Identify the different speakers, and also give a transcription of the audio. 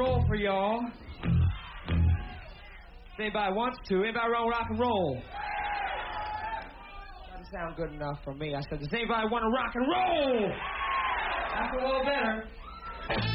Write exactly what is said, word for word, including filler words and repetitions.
Speaker 1: roll for y'all. If anybody wants to. Anybody want to rock and roll? Doesn't sound good enough for me. I said, does anybody want to rock and roll? That's a little better.